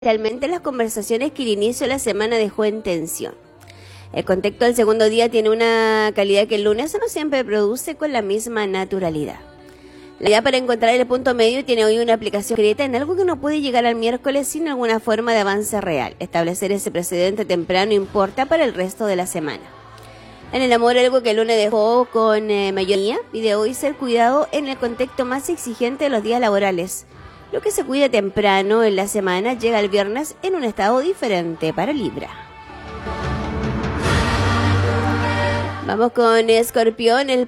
realmente las conversaciones que el inicio de la semana dejó en tensión. El contexto del segundo día tiene una calidad que el lunes no siempre produce con la misma naturalidad. La idea para encontrar el punto medio tiene hoy una aplicación concreta en algo que no puede llegar al miércoles sin alguna forma de avance real. Establecer ese precedente temprano importa para el resto de la semana. En el amor, algo que el lunes dejó con mayoría, pide hoy ser cuidado en el contexto más exigente de los días laborales. Lo que se cuida temprano en la semana llega el viernes en un estado diferente para Libra. Vamos con Escorpión, ya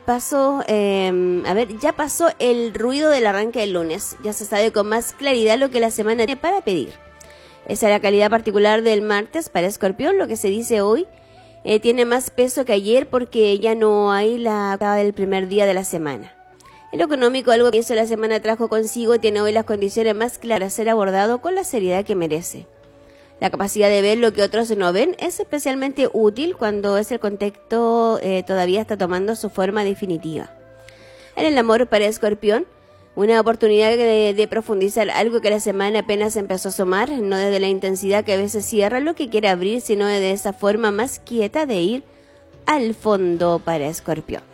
pasó el ruido del arranque del lunes. Ya se sabe con más claridad lo que la semana tiene para pedir. Esa es la calidad particular del martes para Escorpión. Lo que se dice hoy tiene más peso que ayer porque ya no hay la del primer día de la semana. En lo económico, algo que hizo la semana trajo consigo, tiene hoy las condiciones más claras, ser abordado con la seriedad que merece. La capacidad de ver lo que otros no ven es especialmente útil cuando el contexto todavía está tomando su forma definitiva. En el amor para Escorpión, una oportunidad de profundizar algo que la semana apenas empezó a asomar, no desde la intensidad que a veces cierra lo que quiere abrir, sino de esa forma más quieta de ir al fondo para Escorpión.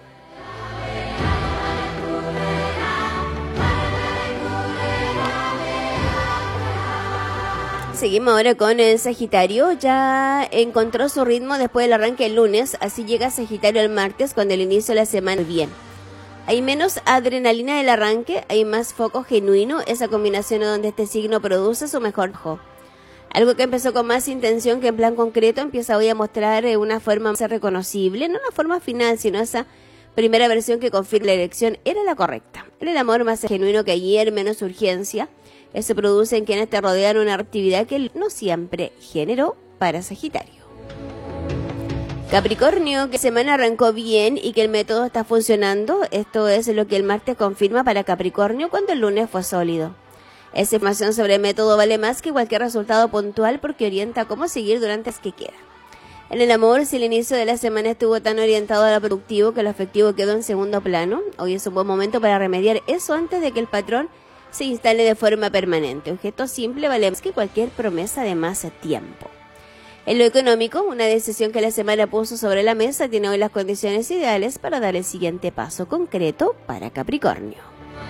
Seguimos ahora con el Sagitario. Ya encontró su ritmo después del arranque el lunes, así llega Sagitario el martes cuando el inicio de la semana bien. Hay menos adrenalina del arranque, hay más foco genuino, esa combinación donde este signo produce su mejor ojo. Algo que empezó con más intención que en plan concreto empieza hoy a mostrar una forma más reconocible, no una forma final, sino esa primera versión que confirma la elección era la correcta. En el amor más genuino que ayer, menos urgencia. Eso produce en quienes te rodean una actividad que no siempre generó para Sagitario. Capricornio, que semana arrancó bien y que el método está funcionando. Esto es lo que el martes confirma para Capricornio cuando el lunes fue sólido. Esa información sobre el método vale más que cualquier resultado puntual porque orienta cómo seguir durante el que queda. En el amor, si el inicio de la semana estuvo tan orientado a lo productivo que lo afectivo quedó en segundo plano, hoy es un buen momento para remediar eso antes de que el patrón se instale de forma permanente. Objeto simple vale más que cualquier promesa de más tiempo. En lo económico, una decisión que la semana puso sobre la mesa tiene hoy las condiciones ideales para dar el siguiente paso concreto para Capricornio.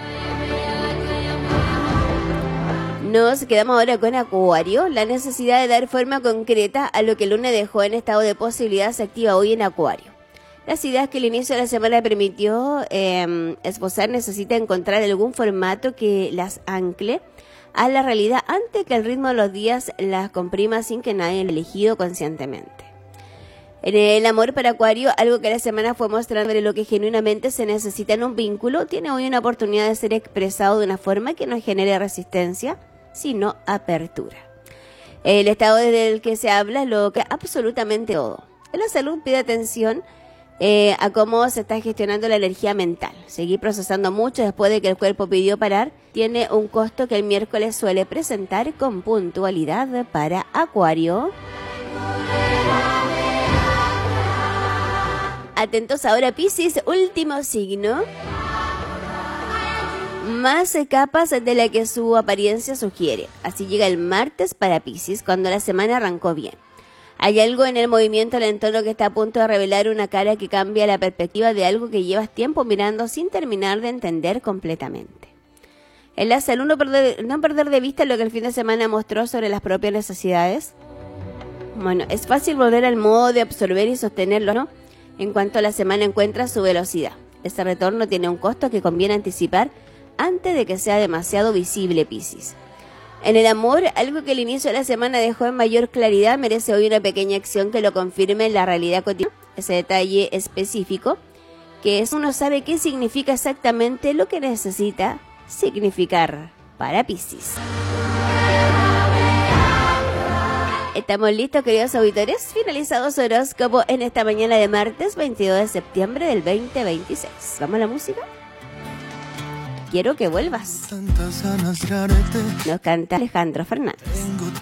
Nos quedamos ahora con Acuario. La necesidad de dar forma concreta a lo que el lunes dejó en estado de posibilidad se activa hoy en Acuario. Las ideas que el inicio de la semana permitió esbozar necesita encontrar algún formato que las ancle a la realidad antes que el ritmo de los días las comprima sin que nadie haya elegido conscientemente. En el amor para Acuario, algo que la semana fue mostrando de lo que genuinamente se necesita en un vínculo, tiene hoy una oportunidad de ser expresado de una forma que no genere resistencia, sino apertura. El estado desde el que se habla lo que absolutamente todo. En la salud pide atención a cómo se está gestionando la energía mental. Seguir procesando mucho después de que el cuerpo pidió parar tiene un costo que el miércoles suele presentar con puntualidad para Acuario. Atentos ahora, Piscis, último signo. Más capas de la que su apariencia sugiere. Así llega el martes para Piscis cuando la semana arrancó bien. Hay algo en el movimiento del entorno que está a punto de revelar una cara que cambia la perspectiva de algo que llevas tiempo mirando sin terminar de entender completamente. En la salud, no perder de vista lo que el fin de semana mostró sobre las propias necesidades. Bueno, es fácil volver al modo de absorber y sostenerlo, ¿no? En cuanto la semana encuentra su velocidad. Ese retorno tiene un costo que conviene anticipar antes de que sea demasiado visible, Piscis. En el amor, algo que el inicio de la semana dejó en mayor claridad merece hoy una pequeña acción que lo confirme en la realidad cotidiana. Ese detalle específico, que es uno sabe qué significa exactamente lo que necesita significar para Piscis. Estamos listos, queridos auditores. Finalizado su horóscopo en esta mañana de martes 22 de septiembre del 2026. ¿Vamos a la música? Quiero que vuelvas. Nos canta Alejandro Fernández.